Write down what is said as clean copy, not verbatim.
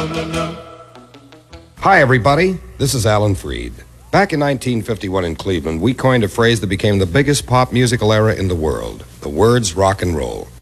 Hi, everybody. This is Alan Freed. Back in 1951 in Cleveland, we coined a phrase that became the biggest pop musical era in the world. The words rock and roll.